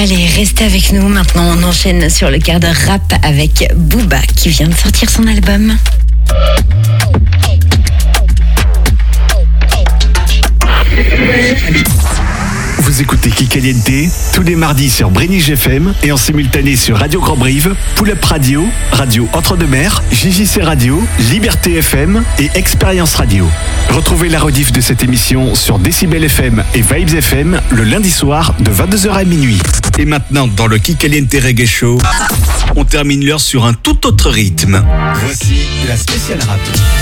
Allez, restez avec nous. Maintenant, on enchaîne sur le quart d'heure rap avec Booba qui vient de sortir son album. Vous écoutez Kikaliente tous les mardis sur Brénig FM et en simultané sur Radio Grand Brive, Pull-Up Radio, Radio Entre-deux-Mers, JJC Radio, Liberté FM et Expérience Radio. Retrouvez la rediff de cette émission sur Décibel FM et Vibes FM le lundi soir de 22h à minuit. Et maintenant, dans le Kikaliente Reggae Show, on termine l'heure sur un tout autre rythme. Voici la spéciale rap.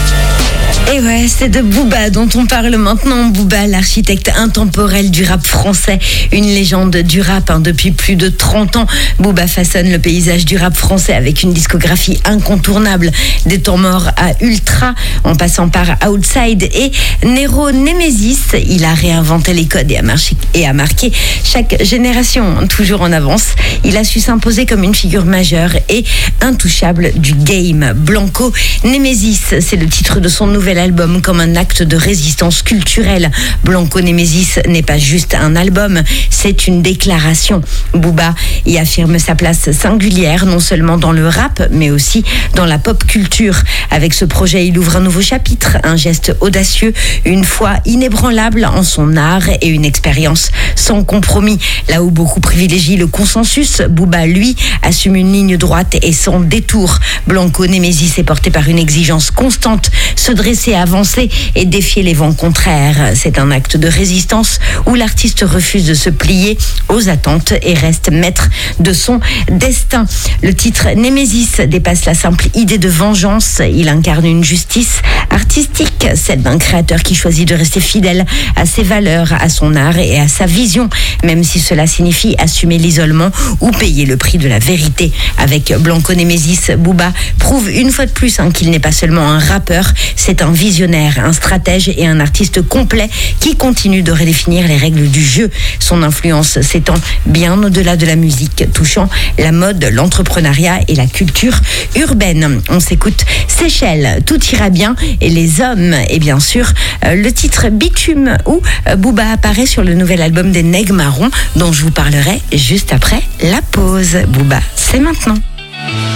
Et ouais, c'est de Booba dont on parle maintenant. Booba, l'architecte intemporel du rap français, une légende du rap depuis plus de 30 ans. Booba façonne le paysage du rap français avec une discographie incontournable, des temps morts à Ultra, en passant par Outside et Nero Nemesis. Il a réinventé les codes et a marqué chaque génération, toujours en avance. Il a su s'imposer comme une figure majeure et intouchable du game. Blanco Nemesis, c'est le titre de son nouvel album, comme un acte de résistance culturelle. Blanco Nemesis n'est pas juste un album, c'est une déclaration. Booba y affirme sa place singulière, non seulement dans le rap, mais aussi dans la pop culture. Avec ce projet, il ouvre un nouveau chapitre, un geste audacieux, une foi inébranlable en son art et une expérience sans compromis. Là où beaucoup privilégient le consensus, Booba, lui, assume une ligne droite et sans détour. Blanco Nemesis est porté par une exigence constante, se dresser, avancer et défier les vents contraires. C'est un acte de résistance où l'artiste refuse de se plier aux attentes et reste maître de son destin. Le titre Nemesis dépasse la simple idée de vengeance. Il incarne une justice artistique, celle d'un créateur qui choisit de rester fidèle à ses valeurs, à son art et à sa vision, même si cela signifie assumer l'isolement ou payer le prix de la vérité. Avec Blanco Nemesis, Booba prouve une fois de plus qu'il n'est pas seulement un rappeur, c'est un visionnaire, un stratège et un artiste complet qui continue de redéfinir les règles du jeu. Son influence s'étend bien au-delà de la musique, touchant la mode, l'entrepreneuriat et la culture urbaine. On s'écoute Seychelles, Tout ira bien et Les Hommes, et bien sûr le titre Bitume où Booba apparaît sur le nouvel album des Nègres Marrons dont je vous parlerai juste après la pause. Booba, c'est maintenant.